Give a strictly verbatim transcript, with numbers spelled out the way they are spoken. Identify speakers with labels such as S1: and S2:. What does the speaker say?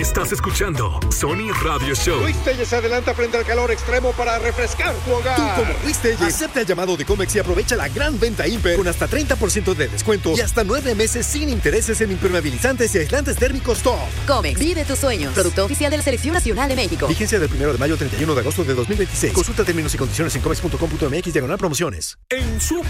S1: Estás escuchando Sony Radio Show.
S2: Luis Telles se adelanta frente al calor extremo para refrescar tu hogar.
S3: Tú, como Luis Telles, acepta el llamado de Comex y aprovecha la gran venta Imper con hasta treinta por ciento de descuento y hasta nueve meses sin intereses en impermeabilizantes y aislantes térmicos top.
S4: Comex, vive tus sueños. Producto oficial de la Selección Nacional de México.
S3: Vigencia del primero de mayo al treinta y uno de agosto de dos mil veintiséis. Consulta términos y condiciones en comex punto com punto m x diagonal promociones.
S1: En Super